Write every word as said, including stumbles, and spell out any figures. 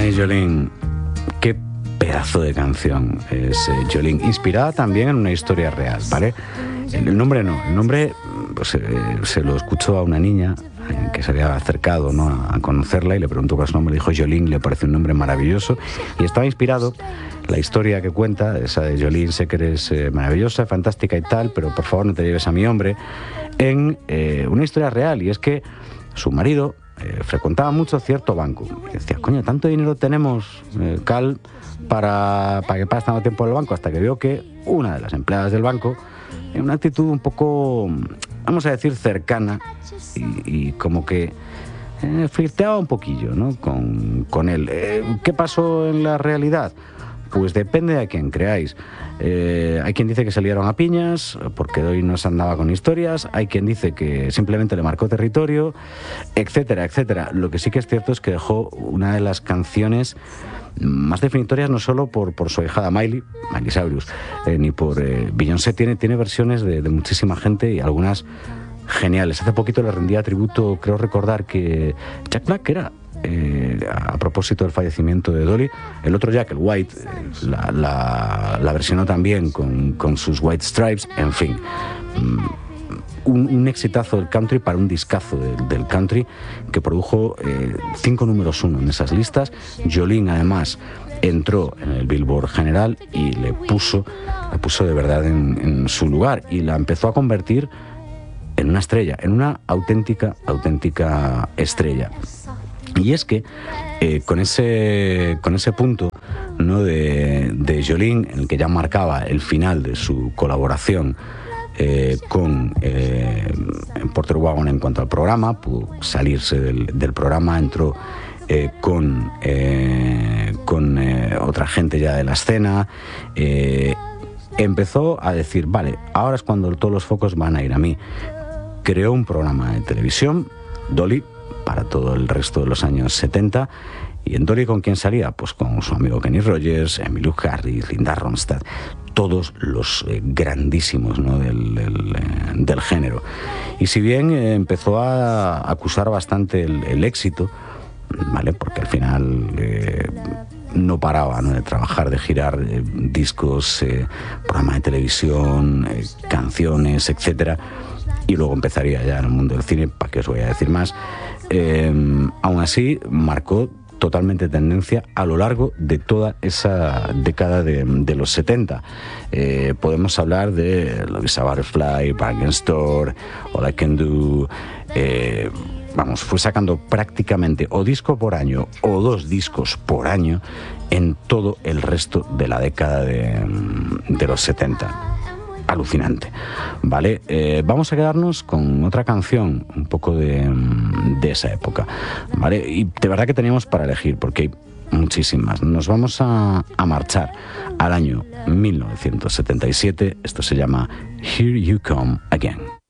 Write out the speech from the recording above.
Ay, Jolene, qué pedazo de canción es eh, Jolene, inspirada también en una historia real, ¿vale? El, el nombre no, el nombre pues, eh, se lo escuchó a una niña eh, que se había acercado, ¿no?, a, a conocerla y le preguntó cuál es su nombre, le dijo Jolene, le pareció un nombre maravilloso y estaba inspirado, la historia que cuenta, esa de Jolene, sé que eres eh, maravillosa, fantástica y tal, pero por favor no te lleves a mi hombre, en eh, una historia real, y es que su marido eh, frecuentaba mucho cierto banco y decía, coño, tanto dinero tenemos, eh, Cal, para, para que pase tanto tiempo en el banco, hasta que vio que una de las empleadas del banco, en una actitud un poco, vamos a decir, cercana y, y como que eh, flirteaba un poquillo, ¿no?, con, con él. Eh, ¿Qué pasó en la realidad? Pues depende de quien creáis. Eh, hay quien dice que se liaron a piñas porque hoy no se andaba con historias, hay quien dice que simplemente le marcó territorio, etcétera, etcétera. Lo que sí que es cierto es que dejó una de las canciones más definitorias, no solo por, por su ahijada Miley, Miley Cyrus, eh, ni por eh, Beyoncé. Tiene, tiene versiones de, de muchísima gente y algunas geniales. Hace poquito le rendía tributo, creo recordar que Jack Black era... Eh, a propósito del fallecimiento de Dolly, el otro Jack, el White, eh, la, la, la versionó también con, con sus White Stripes, en fin, un, un exitazo del country para un discazo de, del country que produjo eh, cinco números uno en esas listas. Jolene además entró en el Billboard general y le puso, le puso de verdad en, en su lugar y la empezó a convertir en una estrella, en una auténtica, auténtica estrella. Y es que eh, con, ese, con ese punto, ¿no?, de, de Jolene, en el que ya marcaba el final de su colaboración eh, con eh, Porter Wagon en cuanto al programa, pudo salirse del, del programa, entró eh, con, eh, con eh, otra gente ya de la escena, eh, empezó a decir, vale, ahora es cuando todos los focos van a ir a mí. Creó un programa de televisión, Dolly, para todo el resto de los años setenta. ¿Y en Dolly con quién salía? Pues con su amigo Kenny Rogers, Emmylou Harris, Linda Ronstadt, todos los eh, grandísimos, ¿no?, del, del, eh, del género. Y si bien eh, empezó a acusar bastante el, el éxito, ¿vale?, porque al final eh, no paraba, ¿no?, de trabajar, de girar eh, discos, eh, programas de televisión, eh, canciones, etcétera, y luego empezaría ya en el mundo del cine, ¿para qué os voy a decir más? Eh, aún así, marcó totalmente tendencia a lo largo de toda esa década de, de los setenta. Eh, podemos hablar de Love is a Butterfly, Bargain Store, All I Can Do. Eh, vamos, fue sacando prácticamente o disco por año o dos discos por año en todo el resto de la década de, de los setenta. Alucinante, ¿vale? Eh, vamos a quedarnos con otra canción un poco de, de esa época, ¿vale? Y de verdad que teníamos para elegir, porque hay muchísimas. Nos vamos a, a marchar al año mil novecientos setenta y siete. Esto se llama Here You Come Again.